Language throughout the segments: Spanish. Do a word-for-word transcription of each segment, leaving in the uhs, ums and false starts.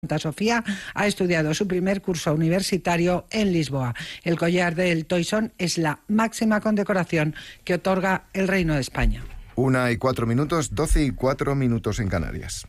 Santa Sofía ha estudiado su primer curso universitario en Lisboa. El collar del Toisón es la máxima condecoración que otorga el Reino de España. Una y cuatro minutos, doce y cuatro minutos en Canarias.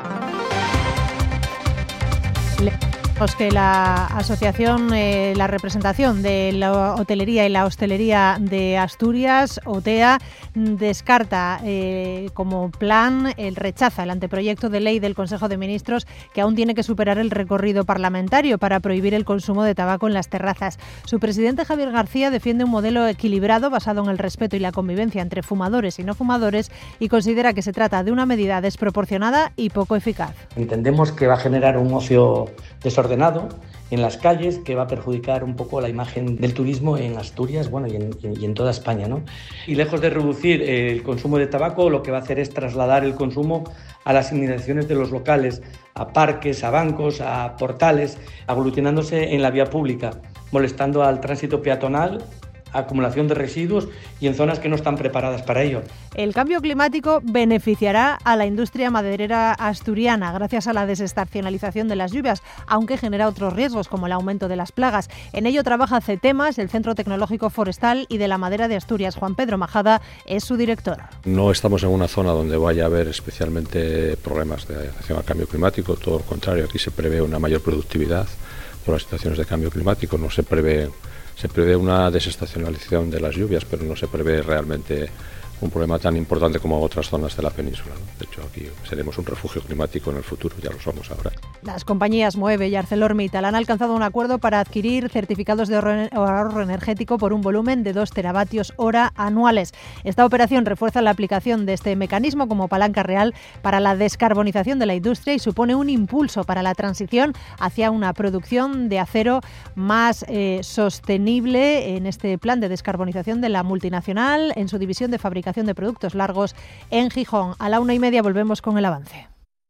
Que la asociación, eh, la representación de la hotelería y la hostelería de Asturias, OTEA, descarta eh, como plan, el rechaza el anteproyecto de ley del Consejo de Ministros que aún tiene que superar el recorrido parlamentario para prohibir el consumo de tabaco en las terrazas. Su presidente Javier García defiende un modelo equilibrado basado en el respeto y la convivencia entre fumadores y no fumadores y considera que se trata de una medida desproporcionada y poco eficaz. Entendemos que va a generar un ocio desordenado en las calles, que va a perjudicar un poco la imagen del turismo en Asturias, bueno, y en, y en toda España, ¿no? Y lejos de reducir el consumo de tabaco, lo que va a hacer es trasladar el consumo a las inmediaciones de los locales, a parques, a bancos, a portales, aglutinándose en la vía pública, molestando al tránsito peatonal, acumulación de residuos y en zonas que no están preparadas para ello. El cambio climático beneficiará a la industria maderera asturiana gracias a la desestacionalización de las lluvias, aunque genera otros riesgos como el aumento de las plagas. En ello trabaja CETEMAS, el Centro Tecnológico Forestal y de la Madera de Asturias. Juan Pedro Majada es su director. No estamos en una zona donde vaya a haber especialmente problemas de adaptación al cambio climático, todo lo contrario, aquí se prevé una mayor productividad por las situaciones de cambio climático, no se prevé Se prevé una desestacionalización de las lluvias, pero no se prevé realmente un problema tan importante como otras zonas de la península, ¿no? De hecho, aquí seremos un refugio climático en el futuro, ya lo somos ahora. Las compañías Moeve y ArcelorMittal han alcanzado un acuerdo para adquirir certificados de ahorro energético por un volumen de dos teravatios hora anuales. Esta operación refuerza la aplicación de este mecanismo como palanca real para la descarbonización de la industria y supone un impulso para la transición hacia una producción de acero más eh, sostenible en este plan de descarbonización de la multinacional en su división de fabricación de productos largos en Gijón. A la una y media volvemos con el avance.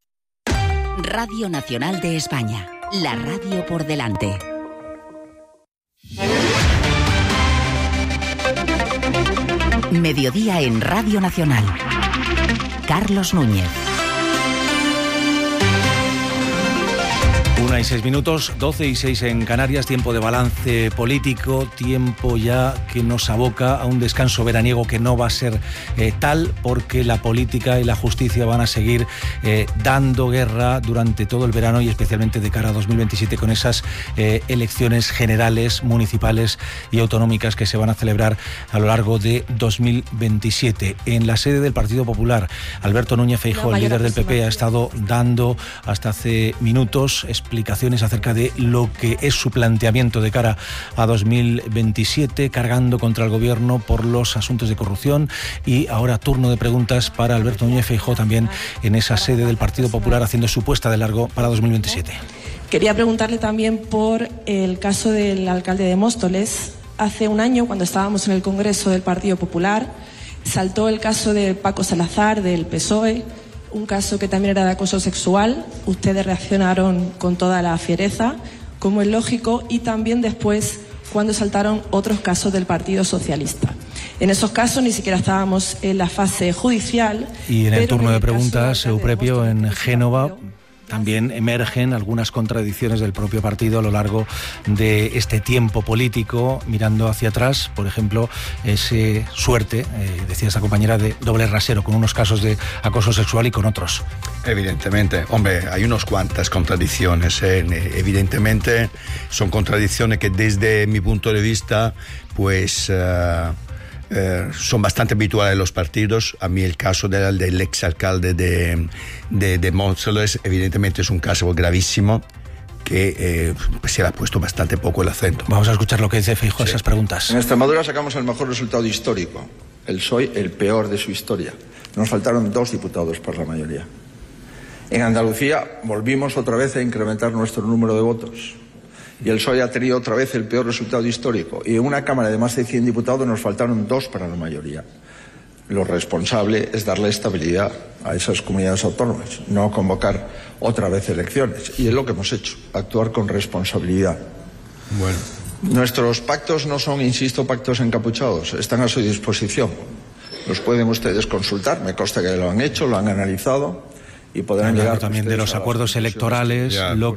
Radio Nacional de España, la radio por delante. Mediodía en Radio Nacional. Carlos Núñez. Una y seis minutos, doce y seis en Canarias, tiempo de balance político, tiempo ya que nos aboca a un descanso veraniego que no va a ser eh, tal, porque la política y la justicia van a seguir eh, dando guerra durante todo el verano y especialmente de cara a dos mil veintisiete con esas eh, elecciones generales, municipales y autonómicas que se van a celebrar a lo largo de dos mil veintisiete. En la sede del Partido Popular, Alberto Núñez Feijóo, el líder del P P, ha estado dando hasta hace minutos explicaciones acerca de lo que es su planteamiento de cara a dos mil veintisiete, cargando contra el gobierno por los asuntos de corrupción. Y ahora turno de preguntas para Alberto Núñez Feijóo también en esa sede del Partido Popular, haciendo su puesta de largo para dos mil veintisiete. Quería preguntarle también por el caso del alcalde de Móstoles. Hace un año, cuando estábamos en el Congreso del Partido Popular, saltó el caso de Paco Salazar del P S O E, un caso que también era de acoso sexual. Ustedes reaccionaron con toda la fiereza, como es lógico, y también después cuando saltaron otros casos del Partido Socialista. En esos casos ni siquiera estábamos en la fase judicial. Y en el turno de preguntas, Euprepio, en Génova, también emergen algunas contradicciones del propio partido a lo largo de este tiempo político, mirando hacia atrás. Por ejemplo, ese suerte, eh, decía esta compañera, de doble rasero, con unos casos de acoso sexual y con otros. Evidentemente, hombre, hay unas cuantas contradicciones, ¿eh? Evidentemente son contradicciones que desde mi punto de vista, pues... Uh... Eh, son bastante habituales en los partidos. A mí el caso del, del exalcalde de, de, de Móstoles evidentemente es un caso gravísimo que eh, pues se le ha puesto bastante poco el acento. Vamos a escuchar lo que dice Feijóo a sí. Esas preguntas. En Extremadura sacamos el mejor resultado histórico. El P S O E el peor de su historia. Nos faltaron dos diputados por la mayoría. En Andalucía volvimos otra vez a incrementar nuestro número de votos. Y el P S O E ha tenido otra vez el peor resultado histórico. Y en una Cámara de más de cien diputados nos faltaron dos para la mayoría. Lo responsable es darle estabilidad a esas comunidades autónomas, no convocar otra vez elecciones. Y es lo que hemos hecho, actuar con responsabilidad. Bueno. Nuestros pactos no son, insisto, pactos encapuchados. Están a su disposición. Los pueden ustedes consultar. Me consta que lo han hecho, lo han analizado. y podrán llegar también de los acuerdos electorales, lo que